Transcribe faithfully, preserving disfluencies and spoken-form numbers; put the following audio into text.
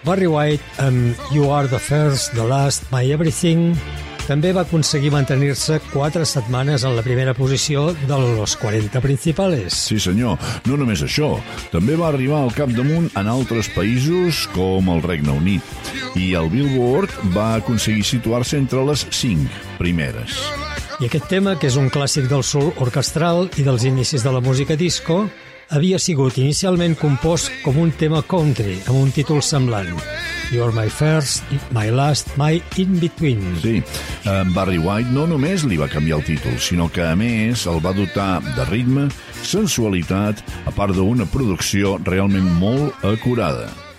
Barry White amb You Are the First, the Last, My Everything també va aconseguir mantenir-se quatre setmanes en la primera posició de los quaranta principales. Sí, senyor. No només això, també va arribar al capdamunt en altres països com el Regne Unit. I el Billboard va aconseguir situar-se entre les cinc primeres. I aquest tema, que és un clàssic del soul orquestral i dels inicis de la música disco, havia sigut inicialment compost com un tema country, amb un títol semblant. You're my first, my last, my in-between. Sí, en Barry White no només li va canviar el títol, sinó que, a més, el va dotar de ritme, sensualitat, a part d'una producció realment molt acurada.